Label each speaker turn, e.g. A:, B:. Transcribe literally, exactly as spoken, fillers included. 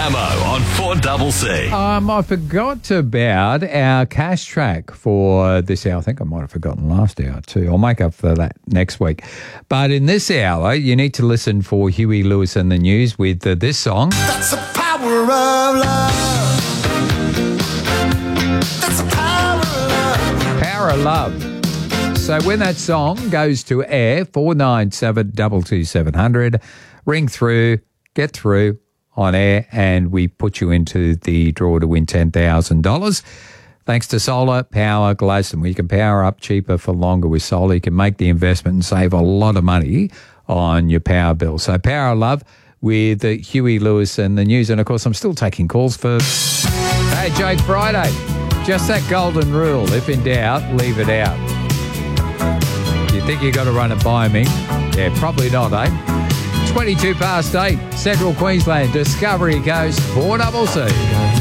A: Ammo on four C C.
B: Um, I forgot about our cash track for this hour. I think I might have forgotten last hour too. I'll make up for that next week. But in this hour, you need to listen for Huey Lewis and the News with uh, this song.
C: That's the power of love. That's the power of love.
B: Power of Love. So when that song goes to air, four nine seven, two two seven hundred, ring through, get through on air, and we put you into the draw to win ten thousand dollars. Thanks to Solar Power Gladstone, where you can power up cheaper for longer with solar. You can make the investment and save a lot of money on your power bill. So Power of Love with uh, Huey Lewis and the News. And, of course, I'm still taking calls for, hey, Joke Friday. Just that golden rule. If in doubt, leave it out. You think you got to run it by me? Yeah, probably not, eh? twenty-two past eight, Central Queensland, Discovery Coast, four C C.